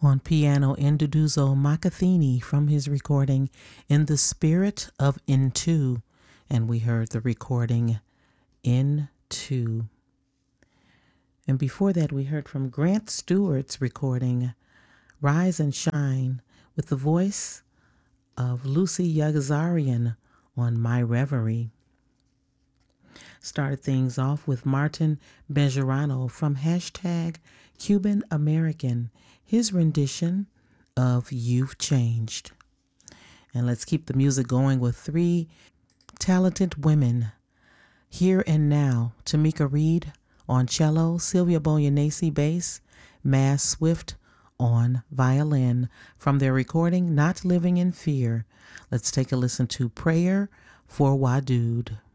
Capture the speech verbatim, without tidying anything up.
On piano, Nduduzo Makathini from his recording In the Spirit of Into, and we heard the recording Into. And before that, we heard from Grant Stewart's recording Rise and Shine with the voice of Lucy Yagazarian on My Reverie. Started things off with Martin Bejarano from hashtag Cuban American, his rendition of You've Changed. And let's keep the music going with three talented women. Here and Now, Tamika Reed on cello, Sylvia Boyanese bass, Mass Swift on violin, from their recording Not Living in Fear. Let's take a listen to Prayer for Wadood.